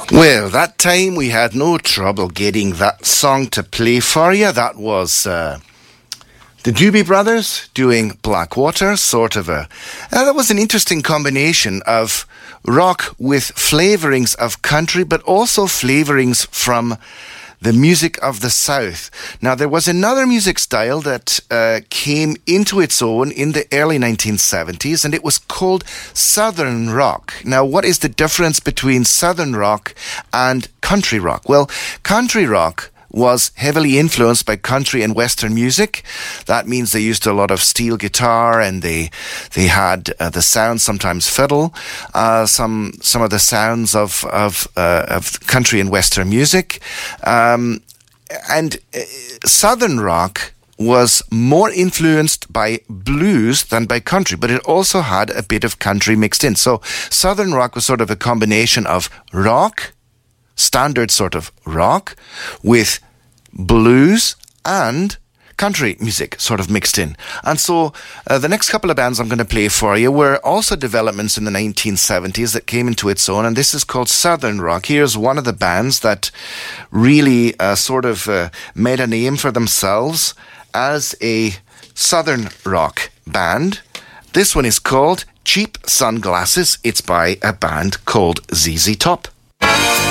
Well, that time we had no trouble getting that song to play for you. That was the Doobie Brothers doing Blackwater, that was an interesting combination of rock with flavourings of country, but also flavourings from the music of the South. Now, there was another music style that came into its own in the early 1970s, and it was called Southern rock. Now, what is the difference between Southern rock and country rock? Well, country rock was heavily influenced by country and Western music. That means they used a lot of steel guitar, and they had the sound, sometimes fiddle, some of the sounds of country and Western music, and Southern rock was more influenced by blues than by country, but it also had a bit of country mixed in. So Southern rock was sort of a combination of rock, standard sort of rock, with blues and country music sort of mixed in. And so the next couple of bands I'm going to play for you were also developments in the 1970s that came into its own, and this is called Southern rock. Here's one of the bands that really made a name for themselves as a Southern rock band. This one is called Cheap Sunglasses. It's by a band called ZZ Top.